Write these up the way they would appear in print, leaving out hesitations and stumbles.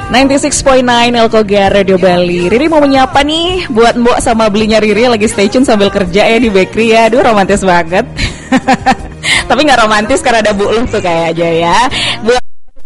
96.9 Elkoga Radio Bali. Riri mau menyapa nih buat Mbok sama belinya Riri lagi stay tune sambil kerja ya di bakery ya. Aduh romantis banget. Tapi gak romantis karena ada Bu Luh tuh kayak aja ya. Buat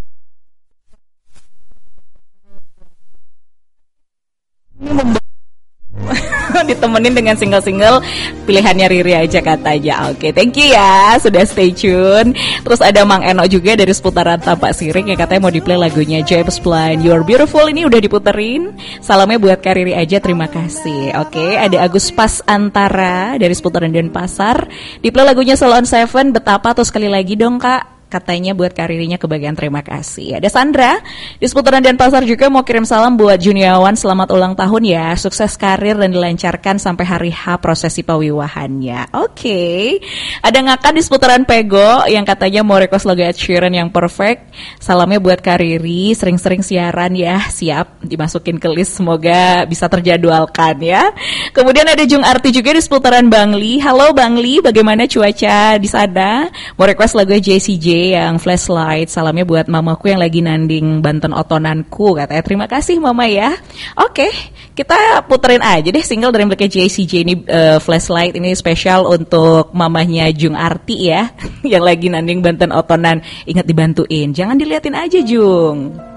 ditemenin dengan single-single pilihannya Riri aja katanya. Oke, thank you ya sudah stay tune. Terus ada Mang Eno juga dari seputaran Tampak Siring yang katanya mau di-play lagunya James Blunt You're Beautiful, ini udah diputerin. Salamnya buat Kak Riri aja, terima kasih. Oke, ada Agus Pas Antara dari seputaran Denpasar, di-play lagunya Salon Seven Betapa tuh sekali lagi dong Kak. Katanya buat Karirinya kebagian, terima kasih. Ada Sandra di seputaran Denpasar juga mau kirim salam buat Juniawan, selamat ulang tahun ya, sukses karir dan dilancarkan sampai hari H prosesi pewiwahannya. Oke. Ada Ngaka di seputaran Pego yang katanya mau request lagu Ed Sheeran yang perfect. Salamnya buat Kariri, sering-sering siaran ya, siap dimasukin ke list, semoga bisa terjadwalkan ya. Kemudian ada Jung Arti juga di seputaran Bangli. Halo Bangli, bagaimana cuaca di sana? Mau request lagu JCJ yang Flashlight. Salamnya buat mamaku yang lagi nanding Banten Otonanku katanya. Terima kasih mama ya. Oke, kita puterin aja deh single dari mereka JCJ ini, Flashlight ini spesial untuk mamahnya Jung Arti ya yang lagi nanding Banten Otonan. Ingat dibantuin, jangan diliatin aja Jung.